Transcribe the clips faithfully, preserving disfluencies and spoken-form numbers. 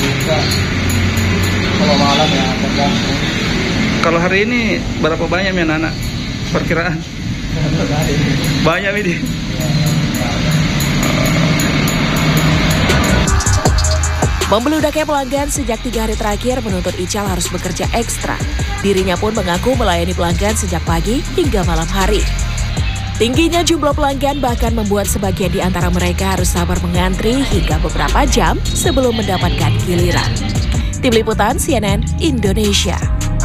juga. Kalau malam ya tergantung. Kalau hari ini berapa banyak ya anak? Perkiraan? Banyak ini. Membeludaknya pelanggan sejak tiga hari terakhir menuntut Ical harus bekerja ekstra. Dirinya pun mengaku melayani pelanggan sejak pagi hingga malam hari. Tingginya jumlah pelanggan bahkan membuat sebagian di antara mereka harus sabar mengantri hingga beberapa jam sebelum mendapatkan giliran. Tim Liputan C N N Indonesia.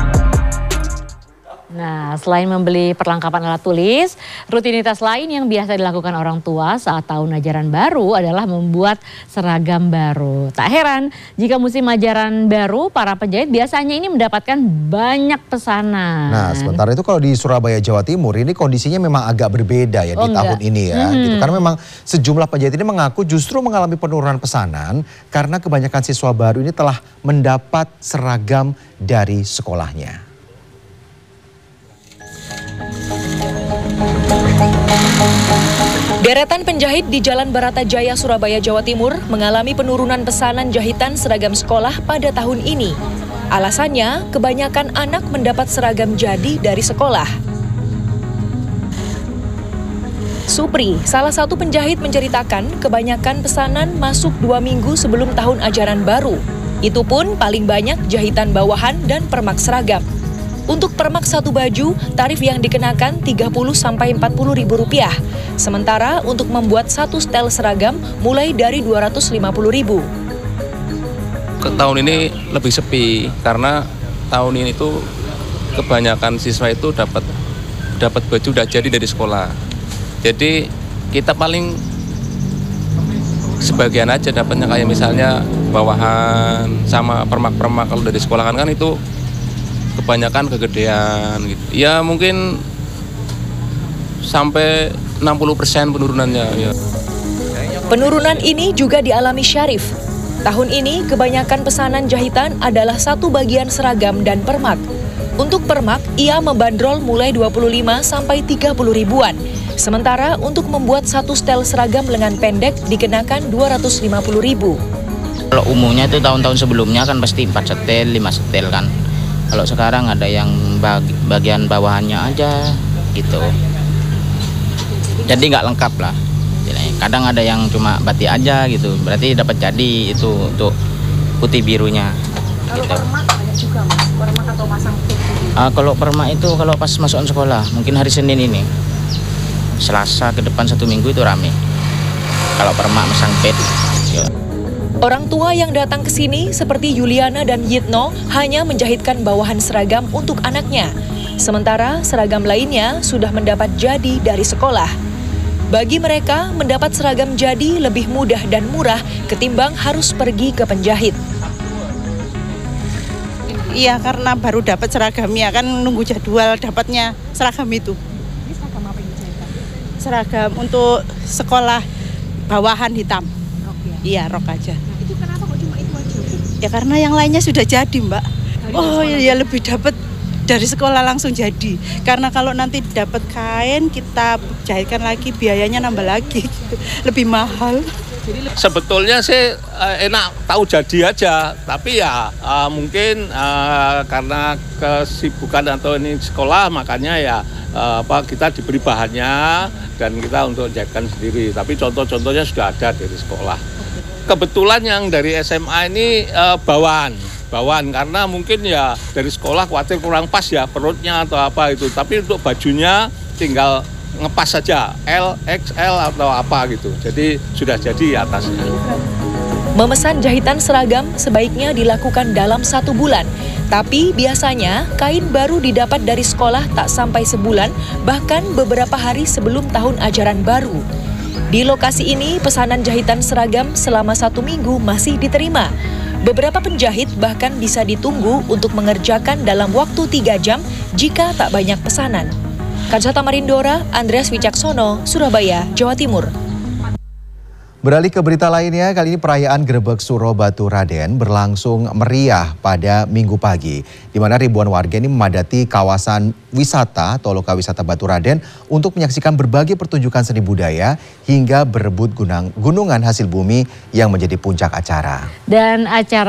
Nah, selain membeli perlengkapan alat tulis, rutinitas lain yang biasa dilakukan orang tua saat tahun ajaran baru adalah membuat seragam baru. Tak heran jika musim ajaran baru, para penjahit biasanya ini mendapatkan banyak pesanan. Nah, sementara itu kalau di Surabaya, Jawa Timur, ini kondisinya memang agak berbeda ya oh, di enggak. tahun ini ya. Hmm. Gitu. Karena memang sejumlah penjahit ini mengaku justru mengalami penurunan pesanan karena kebanyakan siswa baru ini telah mendapat seragam dari sekolahnya. Deretan penjahit di Jalan Baratajaya, Surabaya, Jawa Timur mengalami penurunan pesanan jahitan seragam sekolah pada tahun ini. Alasannya, kebanyakan anak mendapat seragam jadi dari sekolah. Supri, salah satu penjahit menceritakan kebanyakan pesanan masuk dua minggu sebelum tahun ajaran baru. Itu pun paling banyak jahitan bawahan dan permak seragam. Untuk permak satu baju, tarif yang dikenakan tiga puluh sampai empat puluh ribu rupiah. Sementara untuk membuat satu setel seragam mulai dari dua ratus lima puluh ribu. Tahun ini lebih sepi karena tahun ini tuh kebanyakan siswa itu dapat dapat baju udah jadi dari sekolah. Jadi kita paling sebagian aja dapatnya, kayak misalnya bawahan sama permak-permak. Kalau dari sekolah kan, kan itu kebanyakan kegedean gitu. Ya mungkin sampai enam puluh persen penurunannya ya. Penurunan ini juga dialami Syarif. Tahun ini kebanyakan pesanan jahitan adalah satu bagian seragam dan permak. Untuk permak, ia membandrol mulai dua puluh lima sampai tiga puluh ribuan. Sementara untuk membuat satu setel seragam lengan pendek dikenakan dua ratus lima puluh ribu. Kalau umumnya itu tahun-tahun sebelumnya kan pasti empat setel, lima setel kan. Kalau sekarang ada yang bagi, bagian bawahannya aja gitu. Jadi nggak lengkap lah. Kadang ada yang cuma batik aja gitu. Berarti dapat jadi itu untuk putih birunya. Kalau gitu. Permak ada juga mas? Permak atau masang putih? Uh, kalau permak itu kalau pas masukan sekolah, mungkin hari Senin ini. Selasa ke depan satu minggu itu rame. Kalau permak masang pet. Gitu. Orang tua yang datang ke sini seperti Yuliana dan Yitno hanya menjahitkan bawahan seragam untuk anaknya. Sementara seragam lainnya sudah mendapat jadi dari sekolah. Bagi mereka, mendapat seragam jadi lebih mudah dan murah ketimbang harus pergi ke penjahit. Iya, karena baru dapat seragamnya, kan nunggu jadwal dapatnya seragam itu. Ini seragam apa yang dijahitkan? Seragam untuk sekolah bawahan hitam. Rok ya? Iya, rok aja. Nah, itu kenapa kok cuma itu aja? Ya karena yang lainnya sudah jadi, Mbak. Dari oh iya, lebih dapat dari sekolah langsung jadi. Karena kalau nanti dapat kain, kita jahitkan lagi, biayanya nambah lagi. Lebih mahal. Sebetulnya sih enak tahu jadi aja, tapi ya uh, mungkin uh, karena kesibukan atau ini sekolah, makanya ya uh, apa kita diberi bahannya dan kita untuk jahitkan sendiri. Tapi contoh-contohnya sudah ada dari sekolah. Kebetulan yang dari S M A ini uh, bawaan, bawaan karena mungkin ya dari sekolah khawatir kurang pas ya perutnya atau apa itu. Tapi untuk bajunya tinggal ngepas saja L, X L atau apa gitu. Jadi sudah jadi atasnya. Memesan jahitan seragam sebaiknya dilakukan dalam satu bulan. Tapi biasanya kain baru didapat dari sekolah tak sampai sebulan, bahkan beberapa hari sebelum tahun ajaran baru. Di lokasi ini pesanan jahitan seragam selama satu minggu masih diterima. Beberapa penjahit bahkan bisa ditunggu untuk mengerjakan dalam waktu tiga jam jika tak banyak pesanan. Kansata Marindora, Andreas Wicaksono, Surabaya, Jawa Timur. Beralih ke berita lainnya, kali ini perayaan Grebek Suro Batu Raden berlangsung meriah pada Minggu pagi, di mana ribuan warga ini memadati kawasan wisata atau loka wisata Batu Raden untuk menyaksikan berbagai pertunjukan seni budaya hingga berebut gunung, gunungan hasil bumi yang menjadi puncak acara. Dan acara